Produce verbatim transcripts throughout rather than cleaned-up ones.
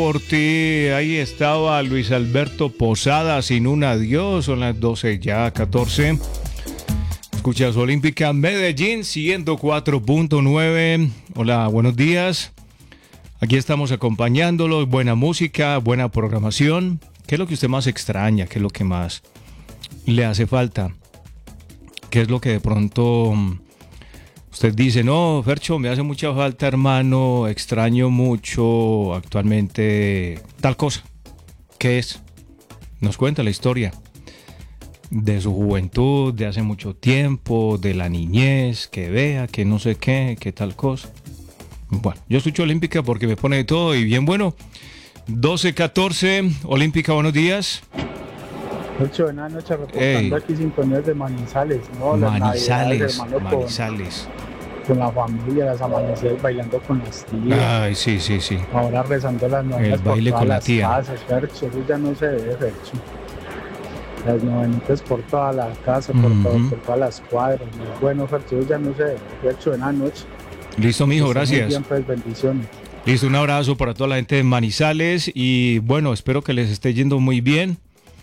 Por ti, ahí estaba Luis Alberto Posada sin un adiós, son las doce ya catorce. Escuchas Olímpica Medellín ciento cuatro punto nueve. Hola, buenos días. Aquí estamos acompañándolos, buena música, buena programación. ¿Qué es lo que usted más extraña? ¿Qué es lo que más le hace falta? ¿Qué es lo que de pronto usted dice, no, Fercho, me hace mucha falta, hermano, extraño mucho actualmente tal cosa? ¿Qué es? Nos cuenta la historia de su juventud, de hace mucho tiempo, de la niñez, que vea, que no sé qué, que tal cosa. Bueno, yo escucho Olímpica porque me pone de todo y bien bueno. doce catorce, Olímpica, buenos días. Fercho, buenas noches, reportando aquí sintonías de Manizales, ¿no? Manizales, Manizales. Con, con la familia, las amanecidas bailando con las tías. Ay, sí, sí, sí. Ahora rezando las novenas el baile por con la las tía. casas, Fercho, eso ya no se ve, Fercho. Las novenitas por toda la casa, por, uh-huh. todo, por todas las cuadras. Bueno, Fercho, eso ya no se ve, Fercho, buenas noches. Listo, mijo, gracias. Bien, pues, bendiciones. Listo, un abrazo para toda la gente de Manizales y bueno, espero que les esté yendo muy bien.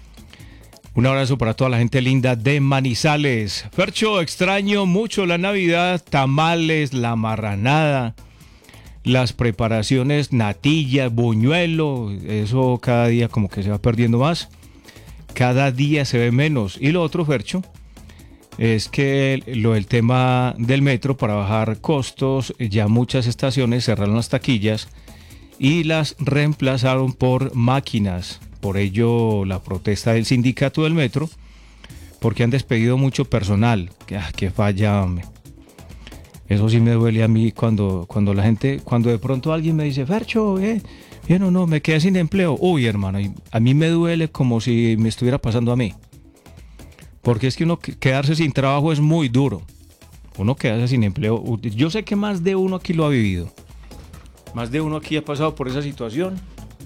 Un abrazo para toda la gente linda de Manizales. Fercho, extraño mucho la Navidad, tamales, la marranada, las preparaciones, natillas, buñuelo, eso cada día como que se va perdiendo más, cada día se ve menos. Y lo otro, Fercho, es que lo del tema del metro, para bajar costos, ya muchas estaciones cerraron las taquillas y las reemplazaron por máquinas. Por ello, la protesta del sindicato del metro, porque han despedido mucho personal. Ah, qué falla, hombre. Eso sí me duele a mí cuando, cuando la gente, cuando de pronto alguien me dice, Fercho, eh, bien o no, me quedé sin empleo. Uy, hermano, a mí me duele como si me estuviera pasando a mí. Porque es que uno quedarse sin trabajo es muy duro. Uno quedarse sin empleo. Yo sé que más de uno aquí lo ha vivido. Más de uno aquí ha pasado por esa situación.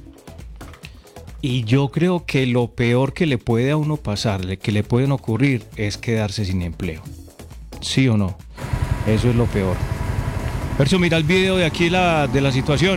Y yo creo que lo peor que le puede a uno pasar, que le pueden ocurrir, es quedarse sin empleo. ¿Sí o no? Eso es lo peor. Fercho, mira el video de aquí la, de la situación.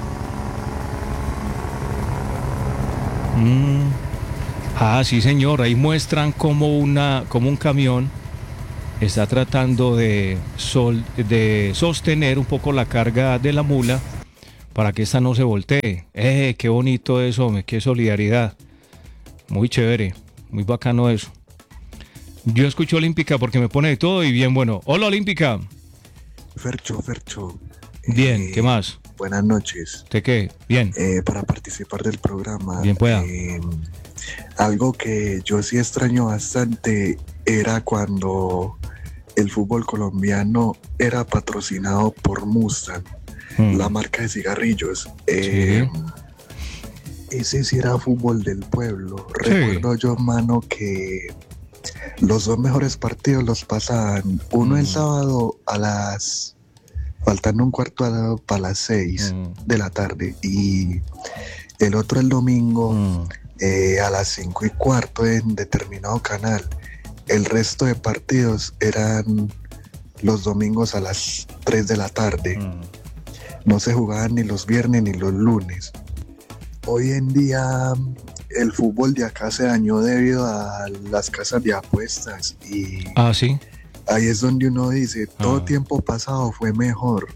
Mm. Ah, sí, señor. Ahí muestran cómo, una, cómo un camión está tratando de, sol, de sostener un poco la carga de la mula para que esta no se voltee. ¡Eh, qué bonito eso, hombre! ¡Qué solidaridad! Muy chévere, muy bacano eso. Yo escucho Olímpica porque me pone de todo y bien bueno. ¡Hola, Olímpica! Fercho, Fercho. Bien, eh, ¿qué más? Buenas noches. ¿De qué? Bien. Eh, para participar del programa. Bien pueda. Eh, algo que yo sí extraño bastante era cuando el fútbol colombiano era patrocinado por Mustang. Hmm. La marca de cigarrillos. Eh, sí. Ese sí era fútbol del pueblo. Sí. Recuerdo yo, mano, que los dos mejores partidos los pasaban. Uno hmm. el sábado a las... faltando un cuarto para las seis hmm. de la tarde. Y el otro el domingo hmm. eh, a las cinco y cuarto en determinado canal. El resto de partidos eran los domingos a las tres de la tarde. Hmm. No se jugaban ni los viernes ni los lunes. Hoy en día el fútbol de acá se dañó debido a las casas de apuestas y ah, ¿sí? Ahí es donde uno dice, todo ah. tiempo pasado fue mejor.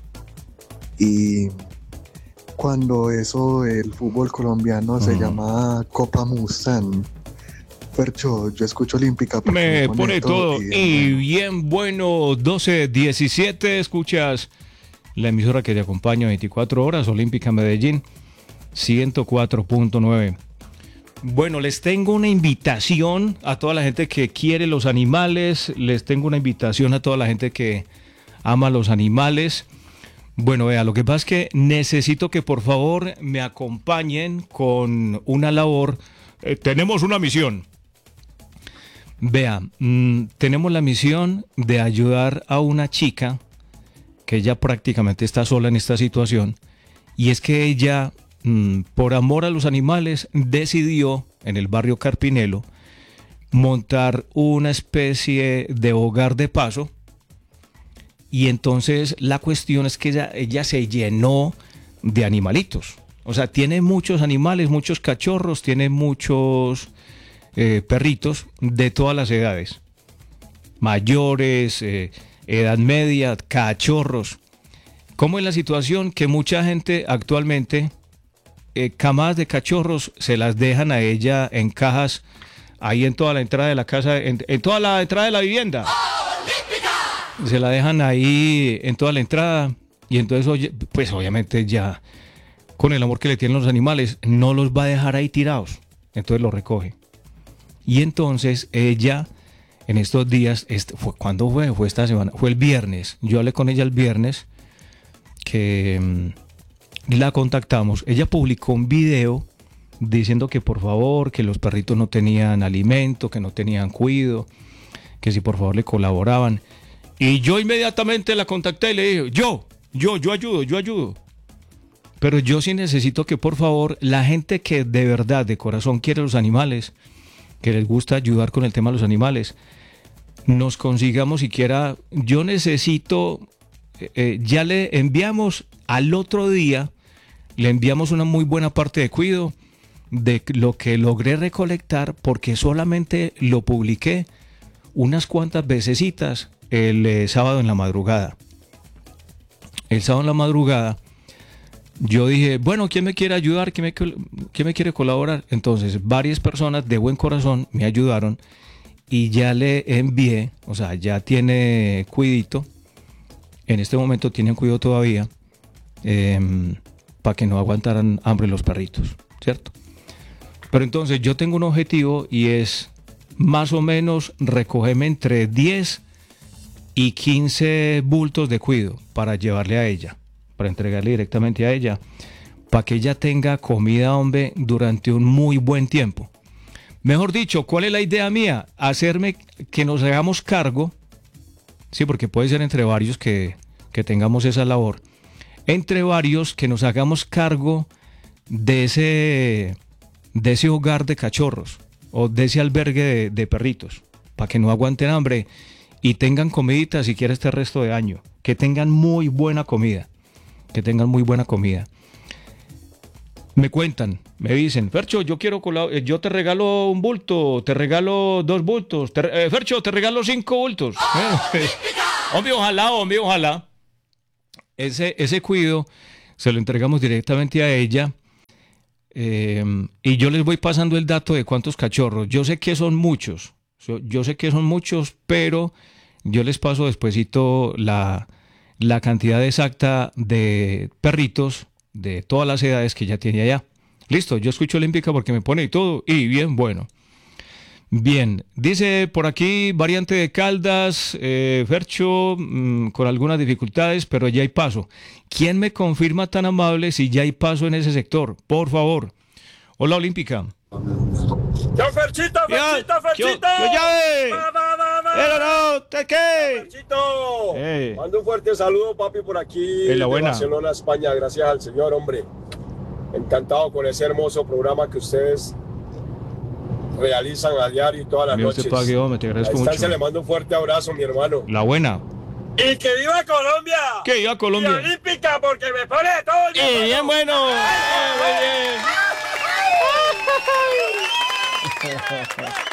Y cuando eso, el fútbol colombiano uh-huh. se llamaba Copa Mustang. Fercho, yo escucho Olímpica. Me, me pone, pone todo. Y, y bien bueno, doce diecisiete, escuchas la emisora que te acompaña veinticuatro horas, Olímpica Medellín, ciento cuatro punto nueve. Bueno, les tengo una invitación a toda la gente que quiere los animales, les tengo una invitación a toda la gente que ama los animales. Bueno, vea, lo que pasa es que necesito que por favor me acompañen con una labor. Eh, tenemos una misión. Vea, mmm, tenemos la misión de ayudar a una chica que ella prácticamente está sola en esta situación, y es que ella, mmm, por amor a los animales, decidió en el barrio Carpinelo montar una especie de hogar de paso, y entonces la cuestión es que ella, ella se llenó de animalitos. O sea, tiene muchos animales, muchos cachorros, tiene muchos eh, perritos de todas las edades. Mayores, eh, edad media, cachorros. ¿Cómo es la situación? Que mucha gente actualmente, eh, camadas de cachorros, se las dejan a ella en cajas, ahí en toda la entrada de la casa, en, en toda la entrada de la vivienda. Se la dejan ahí en toda la entrada y entonces, oye, pues obviamente ya, con el amor que le tienen los animales, no los va a dejar ahí tirados. Entonces los recoge. Y entonces ella, en estos días, este, fue, ¿cuándo fue? Fue esta semana, fue el viernes. Yo hablé con ella el viernes, que mmm, la contactamos. Ella publicó un video diciendo que por favor, que los perritos no tenían alimento, que no tenían cuido, que si por favor le colaboraban. Y yo inmediatamente la contacté y le dije, yo, yo, yo ayudo, yo ayudo. Pero yo sí necesito que por favor la gente que de verdad, de corazón quiere los animales, que les gusta ayudar con el tema de los animales, nos consigamos siquiera, yo necesito, eh, ya le enviamos al otro día, le enviamos una muy buena parte de cuido de lo que logré recolectar, porque solamente lo publiqué unas cuantas vecesitas el eh, sábado en la madrugada. El sábado en la madrugada yo dije, bueno, ¿quién me quiere ayudar? ¿Quién me, quién me quiere colaborar? Entonces, varias personas de buen corazón me ayudaron y ya le envié, o sea, ya tiene cuidito. En este momento tienen cuidado todavía, eh, para que no aguantaran hambre los perritos, ¿cierto? Pero entonces yo tengo un objetivo y es más o menos recogerme entre diez y quince bultos de cuido para llevarle a ella, para entregarle directamente a ella, para que ella tenga comida, hombre, durante un muy buen tiempo. Mejor dicho, ¿cuál es la idea mía? Hacerme que nos hagamos cargo, sí, porque puede ser entre varios que, que tengamos esa labor, entre varios que nos hagamos cargo de ese, de ese hogar de cachorros o de ese albergue de, de perritos, para que no aguanten hambre y tengan comidita siquiera este resto de año, que tengan muy buena comida. Que tengan muy buena comida. Me cuentan, me dicen, Fercho, yo quiero colab- yo te regalo un bulto, te regalo dos bultos, te, eh, Fercho, te regalo cinco bultos. Eh, hombre, ojalá, hombre, ojalá. Ese, ese cuido se lo entregamos directamente a ella, eh, y yo les voy pasando el dato de cuántos cachorros. Yo sé que son muchos, yo sé que son muchos, pero yo les paso despuesito la... la cantidad exacta de perritos de todas las edades que ya tiene allá. Listo, yo escucho Olímpica porque me pone y todo, y bien bueno. Bien, dice por aquí, variante de Caldas, eh, Fercho, mmm, con algunas dificultades, pero ya hay paso. ¿Quién me confirma tan amable si ya hay paso en ese sector? Por favor. Hola, Olímpica. ¡Yo, Ferchito, Ferchito, Ferchito! ¡Yo, yo ya! ¡Va, va, va, va! ¡Pero no! ¿Te qué? ¡Ferchito! Eh. Mando un fuerte saludo, papi, por aquí En la de buena. Barcelona, España. Gracias al Señor, hombre. Encantado con ese hermoso programa que ustedes realizan a diario y todas las Dios noches. te pague, hombre, te A agradezco distancia mucho. le mando un fuerte abrazo, mi hermano. La buena. ¡Y que viva Colombia! ¡Que viva Colombia! ¡Y Olímpica, porque me pone de todo! mi ¡Eh, hermano! bien bueno! ¡Ay, ¡Eh, muy bien!